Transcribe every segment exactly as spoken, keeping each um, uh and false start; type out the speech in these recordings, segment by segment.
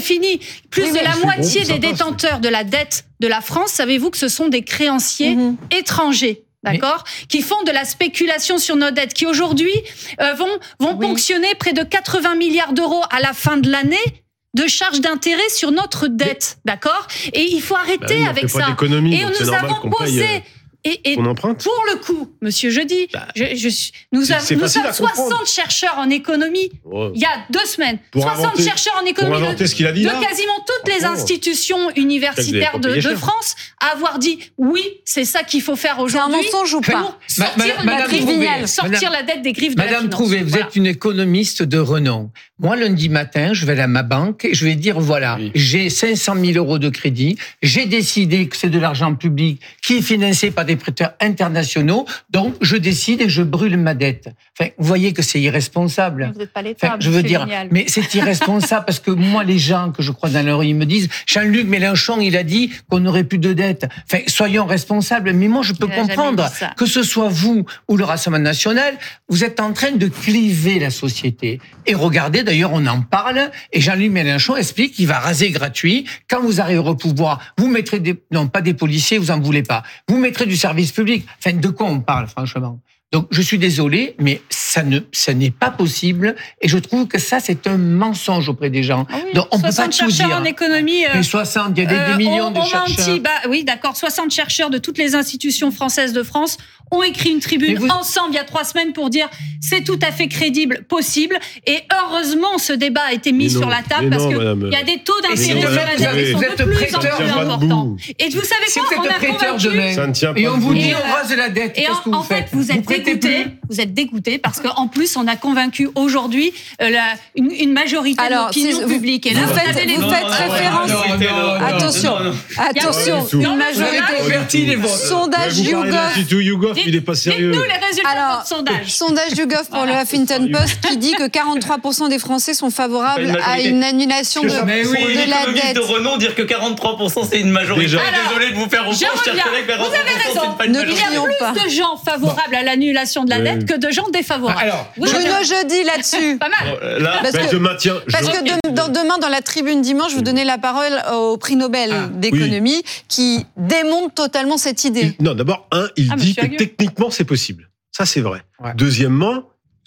fini. Plus oui, de la moitié bon, des détenteurs de la dette de la France, savez-vous que ce sont des créanciers mmh. étrangers? D'accord, mais... qui font de la spéculation sur nos dettes, qui aujourd'hui euh, vont vont oui. ponctionner près de quatre-vingts milliards d'euros à la fin de l'année de charges d'intérêt sur notre dette, mais... d'accord. Et il faut arrêter bah, avec ça. Et nous avons posé. Paye... Et, et pour le coup, Monsieur Jeudi, bah, je, je, nous, c'est, c'est nous sommes soixante chercheurs en économie, oh. il y a deux semaines. Pour soixante inventer, chercheurs en économie de, de, ce a dit de là. quasiment toutes les institutions universitaires de, de France à avoir dit oui, c'est ça qu'il faut faire aujourd'hui. C'est un mensonge ou pas? Pour sortir, Madame, la, griffe, Madame, sortir la dette des griffes de Madame la finance. Trouvé, vous voilà. êtes une économiste de renom. Moi, lundi matin, je vais aller à ma banque et je vais dire, voilà, oui. j'ai cinq cent mille euros de crédit, j'ai décidé que c'est de l'argent public qui est financé par des prêteurs internationaux, donc je décide et je brûle ma dette. Enfin, vous voyez que c'est irresponsable. Vous n'êtes pas l'État, enfin, je veux dire, Vignal. Mais c'est irresponsable parce que moi, les gens que je crois dans leur, ils me disent, Jean-Luc Mélenchon, il a dit qu'on n'aurait plus de dette. Enfin, soyons responsables. Mais moi, je peux comprendre que ce soit vous ou le Rassemblement national, vous êtes en train de cliver la société. Et regardez, d'ailleurs, on en parle, et Jean-Luc Mélenchon explique qu'il va raser gratuit. Quand vous arriverez au pouvoir, vous mettrez des, non, pas des policiers, vous en voulez pas. Vous mettrez du service public. Enfin, de quoi on parle, franchement? Donc, je suis désolé, mais ça ne, ça n'est pas possible. Et je trouve que ça, c'est un mensonge auprès des gens. Ah oui, donc, on peut pas tout dire. En économie. Euh, mais soixante, il y a des, euh, des millions on, de on chercheurs. Menti, bah, oui, d'accord. soixante chercheurs de toutes les institutions françaises de France ont écrit une tribune vous... ensemble il y a trois semaines pour dire c'est tout à fait crédible, possible. Et heureusement, ce débat a été mis non, sur la table parce qu'il y a des taux d'intérêt sur la dette qui sont de plus en plus importants. Et vous savez si quoi, vous on a convaincu... De et on vous dit on rase la dette. Et en, en fait, vous êtes dégoûtés. Vous êtes dégoûtés parce qu'en plus, on a convaincu aujourd'hui euh, la, une, une majorité Alors, de l'opinion vous, publique. Et là, vous, vous faites, vous faites référence. Attention, attention, une majorité. Sondage YouGov, il est pas sérieux. Dites-nous les résultats Alors, de votre sondage. Sondage YouGov pour le Huffington Post qui dit que quarante-trois pour cent des Français sont favorables à une annulation de, mais oui, de la dette. de renom dire que quarante-trois pour cent c'est une majorité. Alors, désolé de vous faire reproche, chers collègues, mais vous avez raison. C'est ne il y a plus pas. de gens favorables à l'annulation de la dette que de gens défavorables. Alors, oui, Bruno Jeudi là-dessus. Pas mal. Euh, là, parce ben que, je maintiens. Parce je... que de, dans, demain, dans la tribune dimanche, vous donnez la parole au prix Nobel ah, d'économie oui. qui démonte totalement cette idée. Il, non, d'abord, un, il ah, dit que Agueux. techniquement, c'est possible. Ça, c'est vrai. Ouais. Deuxièmement,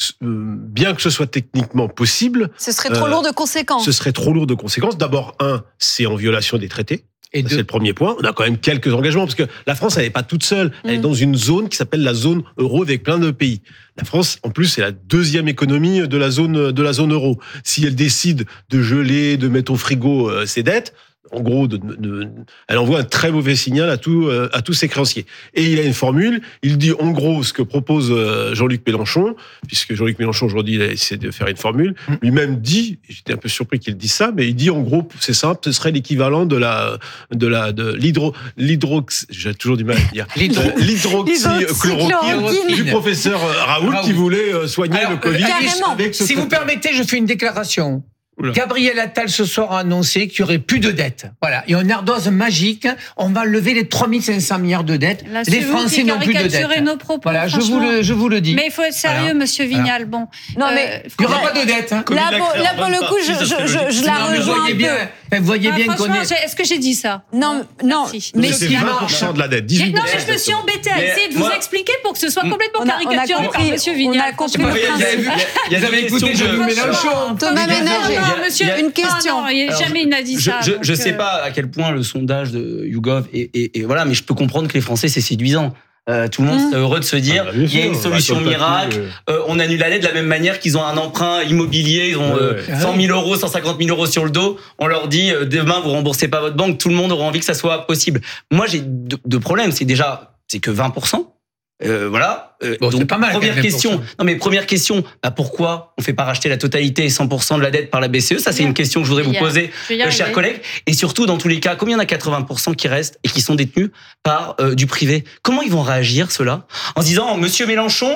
bien que ce soit techniquement possible... Ce serait trop euh, lourd de conséquences. Ce serait trop lourd de conséquences. D'abord, un, c'est en violation des traités. Et c'est le premier point. On a quand même quelques engagements parce que la France, elle n'est pas toute seule. Elle mmh. est dans une zone qui s'appelle la zone euro avec plein de pays. La France, en plus, c'est la deuxième économie de la zone de la zone euro. Si elle décide de geler, de mettre au frigo euh, ses dettes, en gros, de, de, de, elle envoie un très mauvais signal à, tout, euh, à tous ses créanciers. Et il a une formule, il dit en gros ce que propose euh, Jean-Luc Mélenchon, puisque Jean-Luc Mélenchon aujourd'hui il a essayé de faire une formule, lui-même dit, j'étais un peu surpris qu'il dise ça, mais il dit en gros, c'est simple, ce serait l'équivalent de la, de la, de l'hydro, l'hydrox, j'ai toujours du mal à dire, L'hydro, euh, l'hydroxychloroquine du professeur Raoult ah oui. qui voulait euh, soigner Alors, le Covid. Carrément. Avec ce si vous permettez, je fais une déclaration. Oula. Gabriel Attal ce soir a annoncé qu'il n'y aurait plus de dettes. Voilà. Et en ardoise magique, on va lever les trois mille cinq cents milliards de dettes. Là, les Français n'ont plus de dettes. Nos propos, voilà, je vous le, je vous le dis. Mais il faut être sérieux, voilà. Monsieur Vignal. Bon. Non, mais. Euh, il n'y aura pas de dettes, hein. Là, pour, là, pour le coup, je, je, je, je la rejoins un bien, peu. Vous voyez bien qu'on est. Est-ce que j'ai dit ça? Non, non. Mais c'est vingt pour cent de la dette. dix-huit Non, mais je me suis embêtée à essayer de vous expliquer pour que ce soit complètement caricaturé par Monsieur Vignal. On a compris le principe. Vous avez écouté Jean-Luc Mélenchon. Thomas Ménage. Monsieur, une question. Non, non, jamais il n'a dit je, ça. Je, je sais pas à quel point le sondage de YouGov et, et, et voilà, mais je peux comprendre que les Français c'est séduisant. Euh, tout le monde mmh. serait heureux de se dire ah bah il y a une solution bah, miracle, euh, on annule la dette de la même manière qu'ils ont un emprunt immobilier, ils ont euh, ouais. cent mille euros, cent cinquante mille euros sur le dos, on leur dit euh, demain vous remboursez pas votre banque, tout le monde aura envie que ça soit possible. Moi j'ai deux, deux problèmes, c'est déjà c'est que vingt pour cent. Euh, voilà. Euh, bon, donc, c'est pas mal, première question. Non, mais première question. Bah, pourquoi on fait pas racheter la totalité et cent pour cent de la dette par la B C E? Ça, c'est une question que je voudrais vous poser, euh, chers collègues. Et surtout, dans tous les cas, combien il y en a quatre-vingts pour cent qui restent et qui sont détenus par euh, du privé? Comment ils vont réagir, ceux-là? En se disant, Monsieur Mélenchon,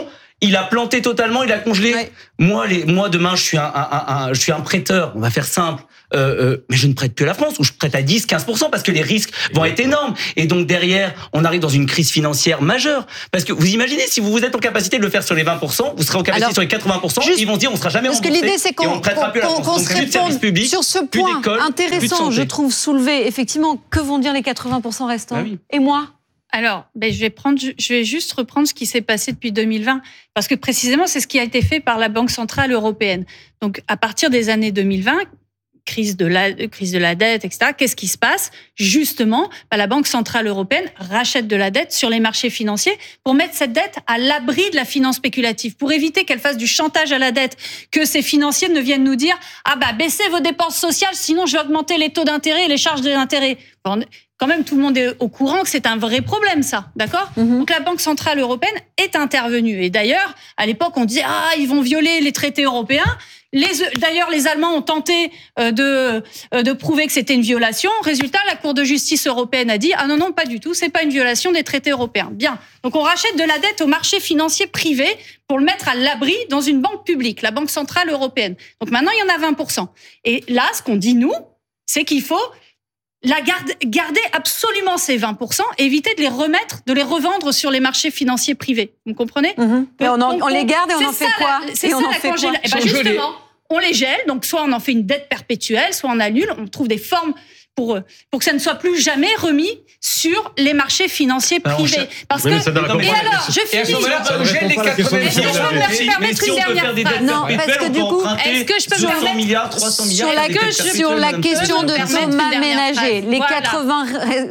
il a planté totalement, il a congelé. Ouais. Moi, les, moi demain, je suis un, un, un, un, je suis un prêteur. On va faire simple. Euh, euh, mais je ne prête que à la France, ou je prête à dix, quinze pour cent parce que les risques vont être énormes. Et donc derrière, on arrive dans une crise financière majeure. Parce que vous imaginez, si vous, vous êtes en capacité de le faire sur les vingt pour cent, vous serez en capacité Alors, sur les quatre-vingts pour cent, juste, ils vont se dire on sera jamais remboursé. Parce que l'idée, c'est qu'on, on prêtera plus à la France. qu'on se réponde public, sur ce point intéressant, je trouve, soulevé. Effectivement, que vont dire les quatre-vingts pour cent restants? Ah oui. Et moi? Alors, ben, je vais prendre, je vais juste reprendre ce qui s'est passé depuis deux mille vingt, parce que précisément, c'est ce qui a été fait par la Banque centrale européenne. Donc, à partir des années deux mille vingt, crise de la crise de la dette, et cetera. Qu'est-ce qui se passe? Justement, ben, la Banque centrale européenne rachète de la dette sur les marchés financiers pour mettre cette dette à l'abri de la finance spéculative, pour éviter qu'elle fasse du chantage à la dette, que ces financiers ne viennent nous dire ah bah baissez vos dépenses sociales, sinon je vais augmenter les taux d'intérêt et les charges d'intérêt. Bon, quand même, tout le monde est au courant que c'est un vrai problème, ça, d'accord ? Mm-hmm. Donc la Banque centrale européenne est intervenue. Et d'ailleurs, à l'époque, on disait ah ils vont violer les traités européens. Les, d'ailleurs, les Allemands ont tenté euh, de, euh, de prouver que c'était une violation. Résultat, la Cour de justice européenne a dit ah non non pas du tout, c'est pas une violation des traités européens. Bien. Donc on rachète de la dette au marché financier privé pour le mettre à l'abri dans une banque publique, la Banque centrale européenne. Donc maintenant il y en a vingt pour cent. Et là, ce qu'on dit nous, c'est qu'il faut la garde, garder absolument ces vingt pour cent, et éviter de les remettre, de les revendre sur les marchés financiers privés. Vous comprenez? Mmh. Mais on, en, on, on les garde et on en fait quoi? La, c'est et ça on en la fait quoi? Eh ben justement, on les gèle, donc soit on en fait une dette perpétuelle, soit on annule, on trouve des formes pour, pour que ça ne soit plus jamais remis sur les marchés financiers privés. Alors, Parce que, et alors, je finis. Est-ce que je peux me permettre une dernière phrase? Non, parce que du coup, est-ce que je peux me permettre cent milliards, trois cents milliards sur la, sur la question de Thomas Ménager, les quatre-vingts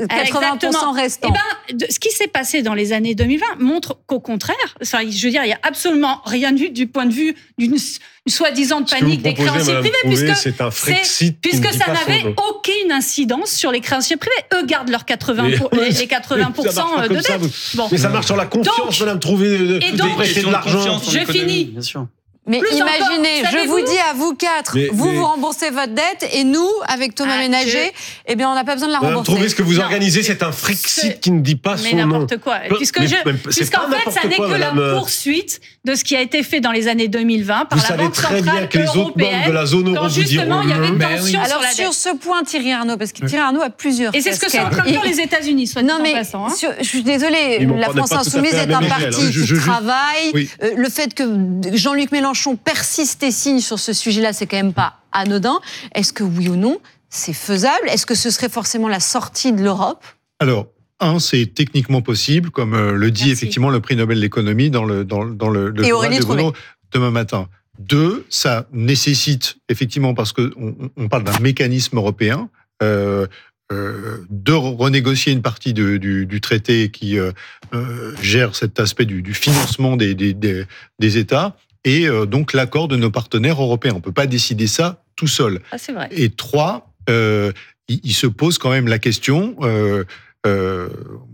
pour cent restants. Eh ben, ce qui s'est passé dans les années deux mille vingt montre qu'au contraire, ça, je veux dire, il y a absolument rien eu du point de vue d'une soi-disant panique des créanciers privés, puisque, c'est un Frexit puisque ça n'avait aucune incidence sur les créanciers privés. Eux gardent leurs quatre-vingts pour, les, les quatre-vingts pour cent de dette. Bon. Mais ça marche sur la confiance, madame, trouver de, et donc, de prêter de l'argent. Je finis. Bien sûr. Mais Plus imaginez, encore, je vous dis à vous quatre, mais, vous mais... vous remboursez votre dette et nous, avec Thomas ah, Ménager, je... eh bien on n'a pas besoin de la rembourser. Vous trouvez ce que vous non. organisez, c'est un Frexit qui ne dit pas mais son nom. Mais n'importe quoi. Puisque mais, je, mais, puisqu'en fait, ça n'est que la poursuite de ce qui a été fait dans les années deux mille vingt par vous la Banque centrale européenne. Vous savez très bien que les autres membres de la zone euro vous diront il y avait tension sur la Alors sur ce point, Thierry Arnaud, parce que Thierry Arnaud a plusieurs. Et c'est ce que sont en train de faire les États-Unis, soit dit en passant. Non mais je suis désolée, la France insoumise est un parti qui travaille. Le fait que Jean-Luc Mélenchon persiste et signe sur ce sujet-là, c'est quand même pas anodin. Est-ce que oui ou non, c'est faisable? Est-ce que ce serait forcément la sortie de l'Europe? Alors, un, c'est techniquement possible, comme euh, le dit Merci. effectivement le prix Nobel d'économie dans le dans, dans le, le journal de Bruno demain matin. Deux, ça nécessite effectivement, parce que on, on parle d'un mécanisme européen. Euh, Euh, de renégocier une partie de, du, du traité qui euh, euh, gère cet aspect du, du financement des, des, des, des États, et euh, donc l'accord de nos partenaires européens. On ne peut pas décider ça tout seul. Ah, c'est vrai. Et trois, euh, il, il se pose quand même la question euh, euh,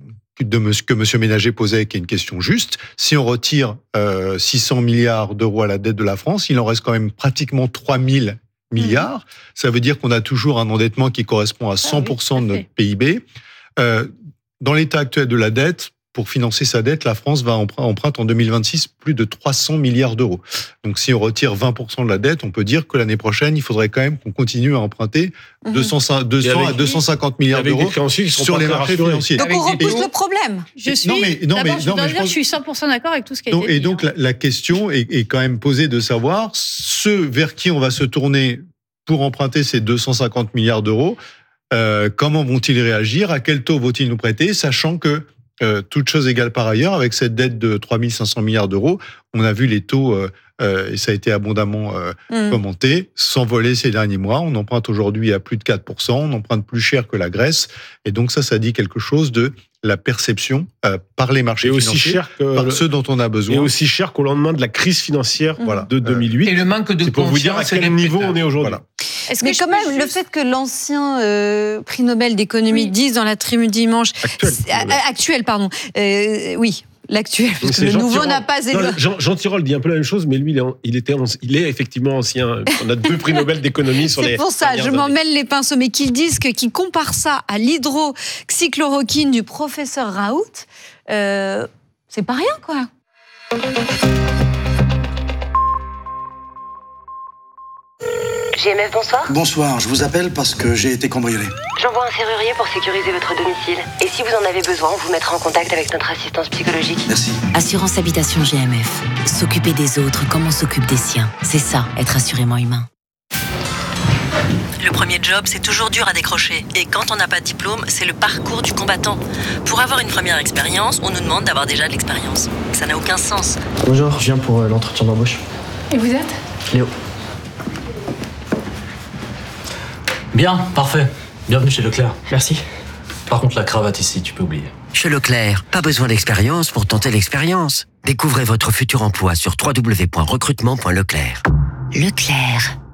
de me, que M. Ménager posait, qui est une question juste. Si on retire euh, six cents milliards d'euros à la dette de la France, il en reste quand même pratiquement trois mille milliards. Mmh. Ça veut dire qu'on a toujours un endettement qui correspond à cent pour cent ah oui, de notre P I B. Euh, dans l'état actuel de la dette, pour financer sa dette, la France va emprunter en deux mille vingt-six plus de trois cents milliards d'euros. Donc si on retire vingt pour cent de la dette, on peut dire que l'année prochaine, il faudrait quand même qu'on continue à emprunter mmh. deux cents, deux cents à deux cent cinquante milliards d'euros sur les marchés financiers. Donc on repousse et, le problème. Je suis, non mais, non mais, je, non, mais je, pense, je suis cent pour cent d'accord avec tout ce qui a donc, été dit. Et donc la, la question est, est quand même posée de savoir ce vers qui on va se tourner pour emprunter ces deux cent cinquante milliards d'euros. Euh, comment vont-ils réagir? À quel taux vont-ils nous prêter? Sachant que Euh, toute chose égale par ailleurs, avec cette dette de trois mille cinq cents milliards d'euros, on a vu les taux, euh, euh, et ça a été abondamment euh, mmh. commenté, s'envoler ces derniers mois. On emprunte aujourd'hui à plus de quatre pour cent, on emprunte plus cher que la Grèce, et donc ça, ça dit quelque chose de la perception euh, par les marchés et financiers, aussi cher que par le... ceux dont on a besoin. Et aussi cher qu'au lendemain de la crise financière mmh. de deux mille huit. Et le manque de c'est pour vous dire à quel niveau on est aujourd'hui. Voilà. Est-ce Mais que quand même, juste... le fait que l'ancien euh, prix Nobel d'économie oui. dise dans la Tribune dimanche... Actuel. Euh, actuel, pardon. Euh, oui, l'actuel, parce que le Jean nouveau Tirole. n'a pas... Non, Jean, Jean Tirole dit un peu la même chose, mais lui, il est, il était, il est effectivement ancien. On a deux prix Nobel d'économie sur les... C'est pour ça, je m'en mêle les pinceaux. Mais qu'ils disent, que, qu'ils comparent ça à l'hydroxychloroquine du professeur Raoult, euh, c'est pas rien, quoi. G M F, bonsoir. Bonsoir, je vous appelle parce que j'ai été cambriolé. J'envoie un serrurier pour sécuriser votre domicile. Et si vous en avez besoin, on vous mettra en contact avec notre assistance psychologique. Merci. Assurance Habitation G M F. S'occuper des autres comme on s'occupe des siens. C'est ça, être assurément humain. Le premier job, c'est toujours dur à décrocher. Et quand on n'a pas de diplôme, c'est le parcours du combattant. Pour avoir une première expérience, on nous demande d'avoir déjà de l'expérience. Ça n'a aucun sens. Bonjour, je viens pour euh, l'entretien d'embauche. Et vous êtes ? Léo. Bien, parfait. Bienvenue chez Leclerc. Merci. Par contre, la cravate ici, tu peux oublier. Chez Leclerc, pas besoin d'expérience pour tenter l'expérience. Découvrez votre futur emploi sur w w w point recrutement point leclerc. Leclerc.